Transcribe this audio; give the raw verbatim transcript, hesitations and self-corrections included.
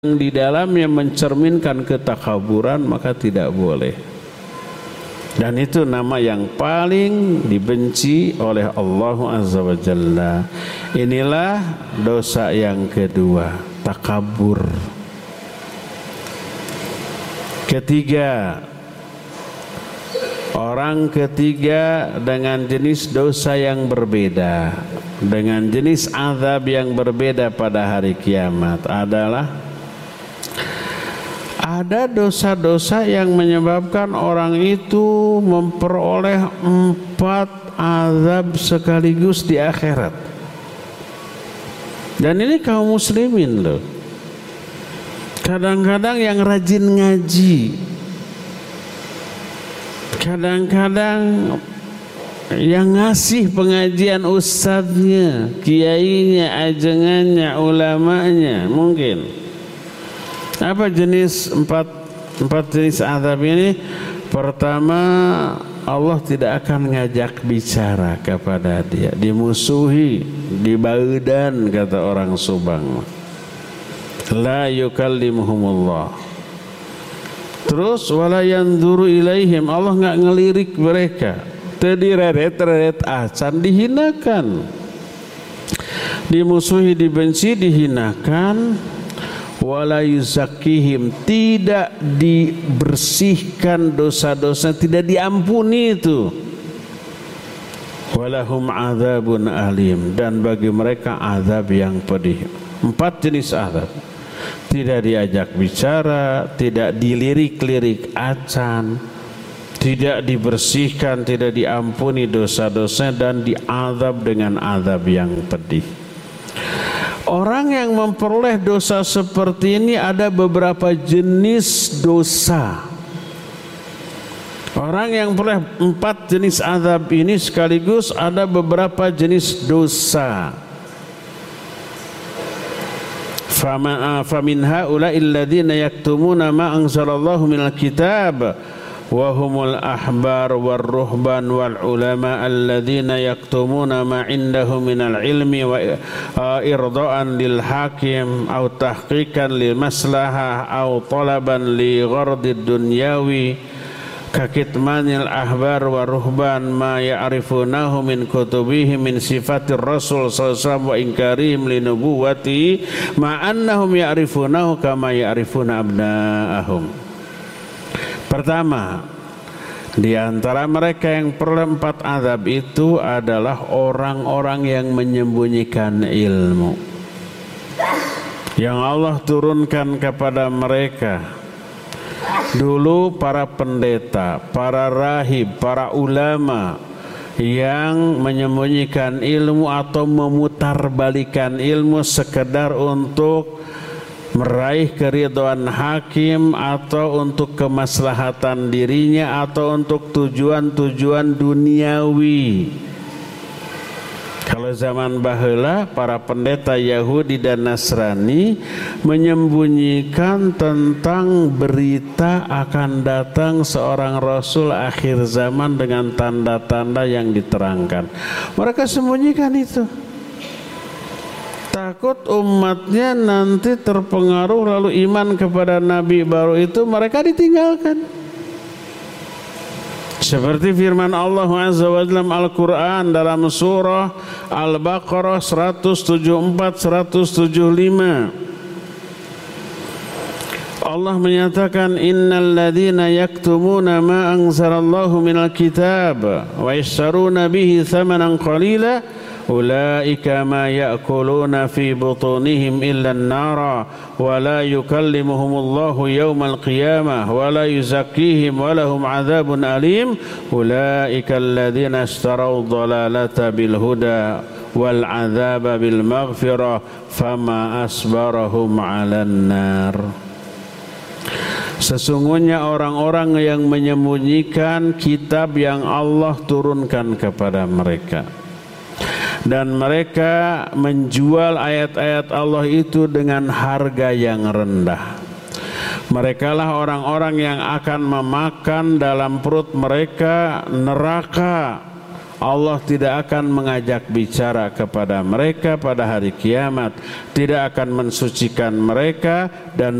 di dalamnya mencerminkan ketakaburan maka tidak boleh. Dan itu nama yang paling dibenci oleh Allah Azza wa Jalla. Inilah dosa yang kedua, takabur. Ketiga, orang ketiga dengan jenis dosa yang berbeda, dengan jenis azab yang berbeda pada hari kiamat adalah ada dosa-dosa yang menyebabkan orang itu memperoleh empat azab sekaligus di akhirat. Dan ini kaum muslimin loh. Kadang-kadang yang rajin ngaji, kadang-kadang yang ngasih pengajian ustadznya, kiainya, ajengannya, ulamanya, mungkin. Apa jenis empat empat jenis azab ini? Pertama, Allah tidak akan ngajak bicara kepada dia, dimusuhi, dibaudan kata orang Subang. La yukallimuhumullah. Terus wala yanzuru ilaihim, Allah enggak ngelirik mereka. Tediraret-ret acan, dihinakan. Dimusuhi, dibenci, dihinakan. Wala yuzakkihim, tidak dibersihkan dosa-dosa, tidak diampuni itu. Walahum adzabun alim, dan bagi mereka azab yang pedih. Empat jenis azab. Tidak diajak bicara, tidak dilirik-lirik acan, tidak dibersihkan, tidak diampuni dosa-dosa, dan diazab dengan azab yang pedih. Orang yang memperoleh dosa seperti ini ada beberapa jenis dosa. Orang yang memperoleh empat jenis azab ini sekaligus ada beberapa jenis dosa. Famin haula'il ladzina yaktumuna ma anzalallahu minal kitab wa humul ahbar war ruhban wal ulama alladzina yaktumuna ma indahum minal ilmi wa irdaan lil hakim aw tahqiqan lil maslahah aw talaban li ghardid dunyawi kakitmanil ahbar war ruhban ma ya'rifunahu min kutubihim min sifatir rasul sallallahu alaihi wasallam wa inkarihim li nubuwati ma annahum ya'rifunahu kama ya'rifuna abna'ahum. Pertama, di antara mereka yang perlu empat azab itu adalah orang-orang yang menyembunyikan ilmu yang Allah turunkan kepada mereka. Dulu para pendeta, para rahib, para ulama yang menyembunyikan ilmu atau memutarbalikan ilmu sekedar untuk meraih keridhaan hakim atau untuk kemaslahatan dirinya atau untuk tujuan-tujuan duniawi. Kalau zaman baheula para pendeta Yahudi dan Nasrani menyembunyikan tentang berita akan datang seorang rasul akhir zaman dengan tanda-tanda yang diterangkan. Mereka sembunyikan itu. Takut umatnya nanti terpengaruh lalu iman kepada nabi baru itu mereka ditinggalkan. Seperti firman Allah Azza wa Jalla dalam Al-Quran dalam surah Al-Baqarah seratus tujuh puluh empat seratus tujuh puluh lima. Allah menyatakan innal ladzina yaktumuna ma anzalallahu minal kitab wa yashtaruna bihi thamanan qalila ulaika ma ya'kuluna fi butunihim illa an-nara wa la yukallimuhumullahu yawmal qiyamah wa la yuzakkihim wa lahum 'adzabun alim ulaika alladhina ishtaraw dhalalata bil huda wal 'adzaba bil maghfirah fama asbarahum 'alan nar. Sesungguhnya orang-orang yang menyembunyikan kitab yang Allah turunkan kepada mereka dan mereka menjual ayat-ayat Allah itu dengan harga yang rendah. Merekalah orang-orang yang akan memakan dalam perut mereka neraka Allah tidak akan mengajak bicara kepada mereka pada hari kiamat, tidak akan mensucikan mereka dan